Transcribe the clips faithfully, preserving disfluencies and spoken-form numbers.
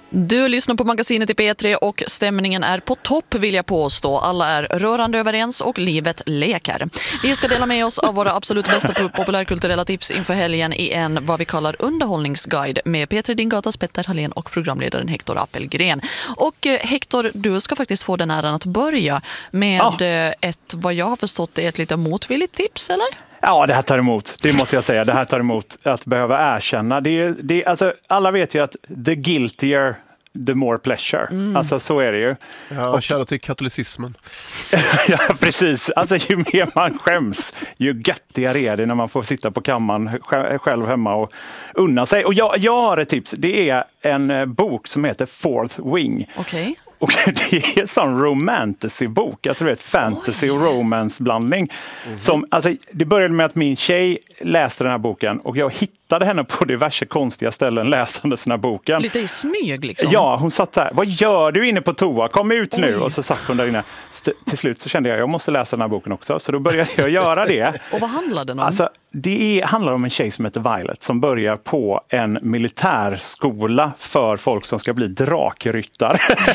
Du lyssnar på magasinet i P tre och stämningen är på topp, vill jag påstå. Alla är rörande överens och livet leker. Vi ska dela med oss av våra absolut bästa populärkulturella tips inför helgen i en vad vi kallar underhållningsguide med P tre Dingatas, Petter Hallén och programledaren Hector Appelgren. Och eh, Hector, du ska faktiskt få den äran att börja med ah. ett, vad jag har förstått, är ett lite motvilligt tips, eller? Ja, det här tar emot. Det måste jag säga. Det här tar emot att behöva erkänna. Det är, det är, alltså, alla vet ju att the guiltier, the more pleasure. Mm. Alltså så är det ju. Ja, och kära till katolicismen. Ja, precis. Alltså ju mer man skäms, ju göttigare är det när man får sitta på kammaren själv hemma och unna sig. Och jag, jag har ett tips. Det är en bok som heter Fourth Wing. Okej. Okay. Och det är en sån romantasy-bok, alltså det är ett fantasy- och romance-blandning. Mm-hmm. Som, alltså, det började med att min tjej läste den här boken och jag hittade henne på diverse konstiga ställen läsande den här boken. Lite i smyg liksom. Ja, hon satt så här, vad gör du inne på toa? Kom ut nu! Oj. Och så satt hon där inne. St- till slut så kände jag, jag måste läsa den här boken också. Så då började jag göra det. Och vad handlar den om? Alltså, det är, handlar om en tjej som heter Violet som börjar på en militärskola för folk som ska bli drakryttare.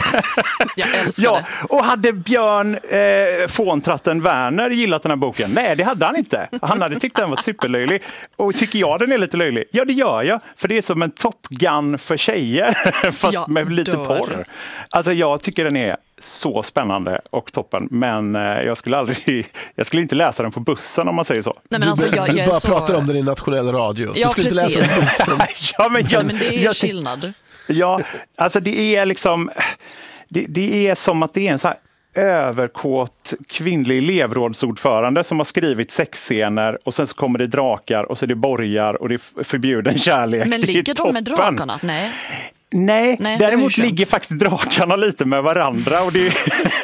Jag älskar ja, det. Och hade Björn eh, Fåntratten Werner gillat den här boken? Nej, det hade han inte. Han hade tyckt den var superlöjlig. Och tycker jag den är lite löjlig? Ja, det gör jag. För det är som en Top Gun för tjejer. Fast ja, med lite dör. porr. Alltså jag tycker den är så spännande och toppen. Men eh, jag skulle aldrig, jag skulle inte läsa den på bussen om man säger så. Nej, men alltså, jag, jag du bara så... pratar om den i nationell radio. Ja, du skulle precis. inte läsa den på bussen. ja, men, jag, Nej, men det är jag, skillnad. Ja, alltså det är liksom... Det, det är som att det är en så här överkåt kvinnlig elevrådsordförande som har skrivit sexscener och sen så kommer det drakar och så är det borgar och det är förbjuden kärlek. Men ligger de med drakarna? Nej. Nej, Nej, däremot ligger faktiskt drakarna lite med varandra och det,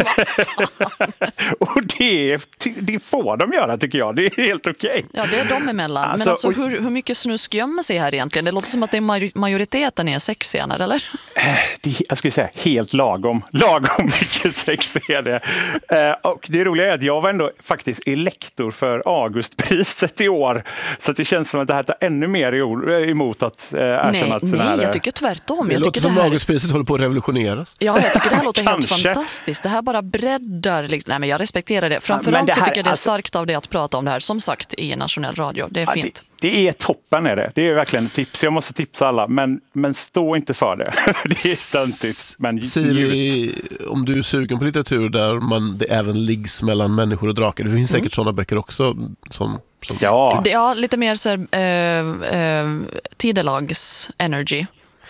och det, det får de göra tycker jag. Det är helt okej. Okay. Ja, det är de emellan. Alltså, Men alltså och, hur, hur mycket snusk gömmer sig här egentligen? Det låter som att det är majoriteten är sexscener, eller? Det, jag skulle säga helt lagom. Lagom mycket sex är det. Och det roliga är att jag var ändå faktiskt elektor för Augustpriset i år. Så att det känns som att det här tar ännu mer emot att erkänna nej, att... Nej, här, jag tycker tvärtom. Det jag låter som här... Augustpriset håller på att revolutioneras. Ja, jag tycker det här låter helt Kanske. fantastiskt. Det här bara breddar. Liksom. Nej, men jag respekterar det. Framförallt ja, så tycker jag det är starkt alltså... av det att prata om det här. Som sagt, i nationell radio. Det är ja, fint. Det, det är toppen är det. Det är verkligen ett tips. Jag måste tipsa alla. Men, men stå inte för det. Det är stöntigt. Men Siri, om du är sugen på litteratur där man, det även liggs mellan människor och drakar. Det finns mm. säkert sådana böcker också som... som ja. Det, ja, lite mer så här, äh, äh, tidelags energy.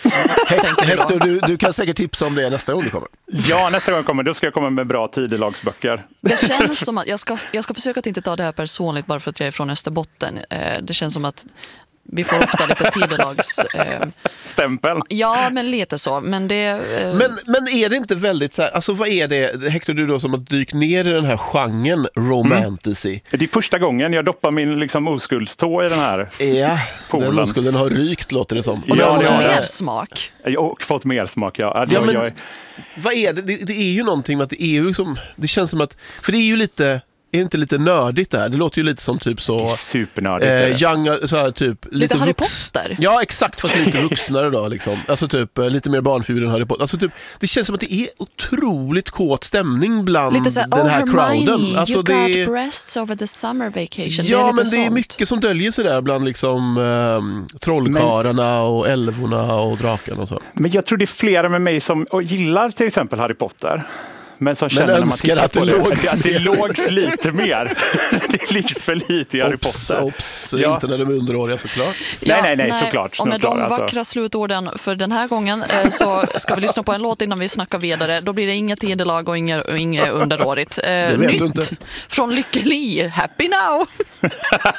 Hector, du, du kan säkert tipsa om det nästa gång du kommer. Ja, nästa gång jag kommer, då ska jag komma med bra tidelagsböcker. Det känns som att, jag ska, jag ska försöka att inte ta det här personligt bara för att jag är från Österbotten. Det känns som att vi får ofta lite tidelags... Eh... Stämpel. Ja, men lite så. Men, det, eh... men, men är det inte väldigt så här, alltså vad är det, Hector, du då som har dykt ner i den här genren romantasy? Mm. Det är första gången jag doppar min liksom oskuldstå i den här Ja, poolen. Den oskulden har rykt, låter det som. Och du har fått ja, mer ja. smak. Jag har fått mer smak, ja. ja jag, men, jag... Vad är det? det? Det är ju någonting med att det är ju liksom, det känns som att, för det är ju lite... Är det inte lite nördigt där? Det låter ju lite som typ så... Supernördigt. Eh, young, så här, typ, lite lite Harry vux... Potter? Ja, exakt, fast lite vuxnare då. Liksom. Alltså typ lite mer barnfigur än Harry Potter. Alltså, typ, det känns som att det är otroligt kåt stämning bland lite så här, den här oh, crowden. Alltså, you det... got breasts over the summer vacation. Ja, det är men det är sånt. mycket som döljer sig där bland liksom, eh, trollkarlarna men... och älvorna och drakarna och så. Men jag tror det är flera med mig som och gillar till exempel Harry Potter. Men som känner men när man tittar att det på lågs det, att det lågs lite mer. Det liggs för lite i Harry ops, Potter. Ops, ja. Inte när de är underåriga såklart. Ja, nej, nej, nej, såklart. Och med såklart, de alltså. vackra slutorden för den här gången eh, så ska vi lyssna på en låt innan vi snackar vidare. Då blir det inga tidelag och inga, inga underårigt. Eh, det vet nytt du inte. från Lykke Li, Happy Now!